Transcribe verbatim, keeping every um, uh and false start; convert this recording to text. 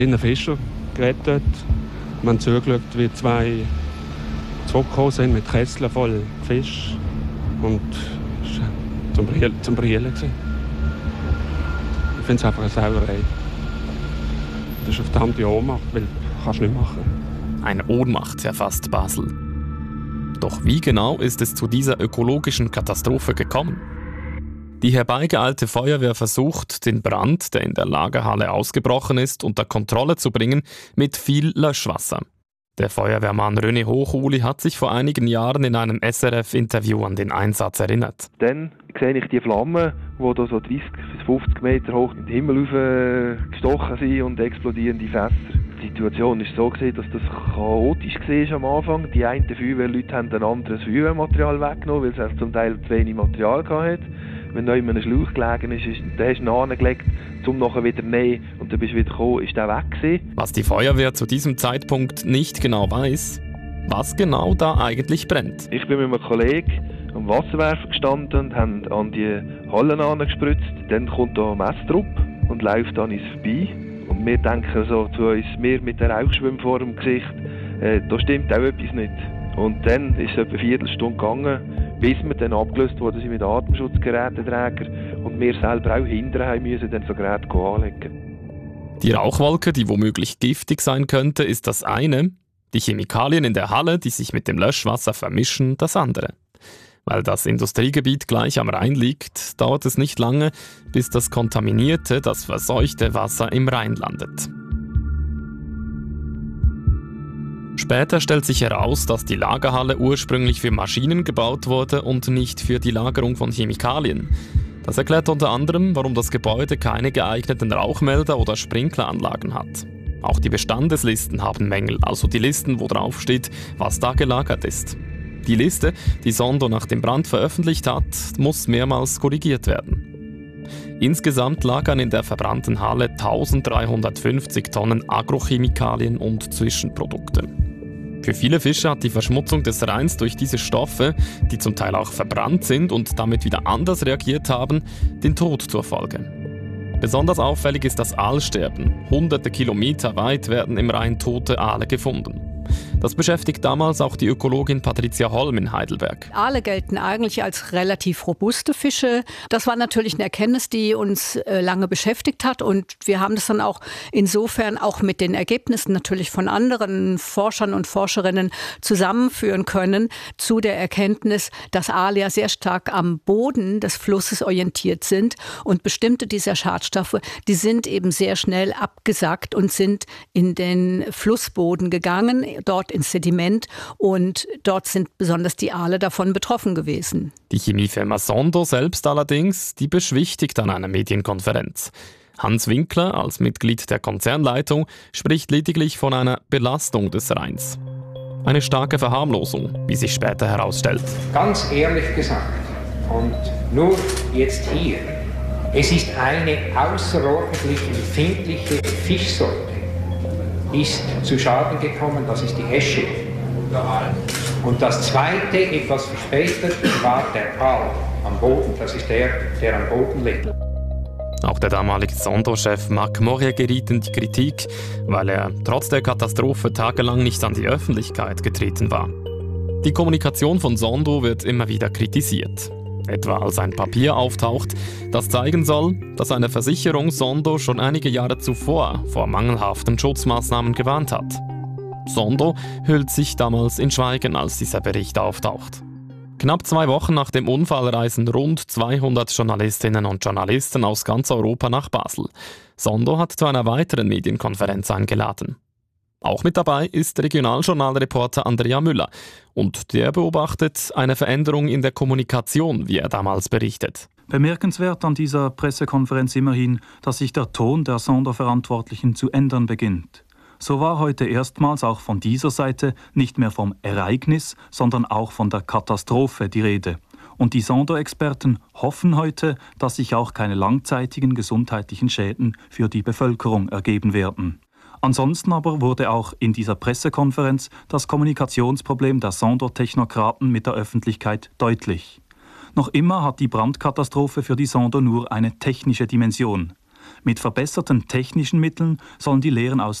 einen Fischer gerettet. Wir haben zugeschaut, wie zwei zurückgekommen sind mit Kesseln voll Fisch. Und es war zum Brillen. Zum Brillen. Ich finde es einfach eine Sauerei. Das ist eine verdammte Ohnmacht, weil das kannst du nicht machen. Eine Ohnmacht erfasst Basel. Doch wie genau ist es zu dieser ökologischen Katastrophe gekommen? Die herbeigeeilte Feuerwehr versucht, den Brand, der in der Lagerhalle ausgebrochen ist, unter Kontrolle zu bringen mit viel Löschwasser. Der Feuerwehrmann René Hochuli hat sich vor einigen Jahren in einem S R F-Interview an den Einsatz erinnert. Dann sehe ich die Flammen, die da so dreißig bis fünfzig Meter hoch in den Himmel gestochen sind und explodierende Fässer. Die Situation war so, dass das chaotisch war am Anfang. Die einen Feuerwehrleute haben ein anderes Feuerwehrmaterial weggenommen, weil es zum Teil zu wenig Material hatte. Wenn da in einem Schlauch gelegen ist, ist dann hast du ihn angelegt, um nachher wieder zu nehmen und dann bist du wieder gekommen, ist der weg gewesen. Was die Feuerwehr zu diesem Zeitpunkt nicht genau weiß, was genau da eigentlich brennt. Ich bin mit einem Kollegen am Wasserwerfer gestanden und haben an die Hallen angespritzt. Dann kommt da ein Messtrupp und läuft an uns vorbei. Und wir denken so zu uns, wir mit der Rauchschwimm vor dem Gesicht, äh, da stimmt auch etwas nicht. Und dann ist es etwa eine Viertelstunde gegangen, bis wir dann abgelöst wurden mit Atemschutzgeräteträgern und wir selber auch hinterher müssen dann so Geräte anlegen. Die Rauchwolke, die womöglich giftig sein könnte, ist das eine. Die Chemikalien in der Halle, die sich mit dem Löschwasser vermischen, das andere. Weil das Industriegebiet gleich am Rhein liegt, dauert es nicht lange, bis das kontaminierte, das verseuchte Wasser im Rhein landet. Später stellt sich heraus, dass die Lagerhalle ursprünglich für Maschinen gebaut wurde und nicht für die Lagerung von Chemikalien. Das erklärt unter anderem, warum das Gebäude keine geeigneten Rauchmelder oder Sprinkleranlagen hat. Auch die Bestandeslisten haben Mängel, also die Listen, wo drauf steht, was da gelagert ist. Die Liste, die Sondo nach dem Brand veröffentlicht hat, muss mehrmals korrigiert werden. Insgesamt lagern in der verbrannten Halle eintausenddreihundertfünfzig Tonnen Agrochemikalien und Zwischenprodukte. Für viele Fische hat die Verschmutzung des Rheins durch diese Stoffe, die zum Teil auch verbrannt sind und damit wieder anders reagiert haben, den Tod zur Folge. Besonders auffällig ist das Aalsterben. Hunderte Kilometer weit werden im Rhein tote Aale gefunden. Das beschäftigt damals auch die Ökologin Patricia Holm in Heidelberg. Aale gelten eigentlich als relativ robuste Fische. Das war natürlich eine Erkenntnis, die uns äh, lange beschäftigt hat. Und wir haben das dann auch insofern auch mit den Ergebnissen natürlich von anderen Forschern und Forscherinnen zusammenführen können zu der Erkenntnis, dass Aale ja sehr stark am Boden des Flusses orientiert sind. Und bestimmte dieser Schadstoffe, die sind eben sehr schnell abgesackt und sind in den Flussboden gegangen, dort ins Sediment, und dort sind besonders die Aale davon betroffen gewesen. Die Chemiefirma Sondo selbst allerdings, die beschwichtigt an einer Medienkonferenz. Hans Winkler als Mitglied der Konzernleitung spricht lediglich von einer Belastung des Rheins. Eine starke Verharmlosung, wie sich später herausstellt. Ganz ehrlich gesagt, und nur jetzt hier, es ist eine außerordentlich empfindliche Fischsorte, ist zu Schaden gekommen, das ist die Esche. Und das zweite, etwas verspätet, war der Aal am Boden. Das ist der, der am Boden liegt. Auch der damalige Sondo-Chef Marc Morier geriet in die Kritik, weil er trotz der Katastrophe tagelang nicht an die Öffentlichkeit getreten war. Die Kommunikation von Sondo wird immer wieder kritisiert. Etwa als ein Papier auftaucht, das zeigen soll, dass eine Versicherung Sondo schon einige Jahre zuvor vor mangelhaften Schutzmaßnahmen gewarnt hat. Sondo hüllt sich damals in Schweigen, als dieser Bericht auftaucht. Knapp zwei Wochen nach dem Unfall reisen rund zweihundert Journalistinnen und Journalisten aus ganz Europa nach Basel. Sondo hat zu einer weiteren Medienkonferenz eingeladen. Auch mit dabei ist Regionaljournalreporter Andrea Müller. Und der beobachtet eine Veränderung in der Kommunikation, wie er damals berichtet. Bemerkenswert an dieser Pressekonferenz immerhin, dass sich der Ton der Sonderverantwortlichen zu ändern beginnt. So war heute erstmals auch von dieser Seite nicht mehr vom Ereignis, sondern auch von der Katastrophe die Rede. Und die Sonder-Experten hoffen heute, dass sich auch keine langzeitigen gesundheitlichen Schäden für die Bevölkerung ergeben werden. Ansonsten aber wurde auch in dieser Pressekonferenz das Kommunikationsproblem der Sonder-Technokraten mit der Öffentlichkeit deutlich. Noch immer hat die Brandkatastrophe für die Sonder nur eine technische Dimension. Mit verbesserten technischen Mitteln sollen die Lehren aus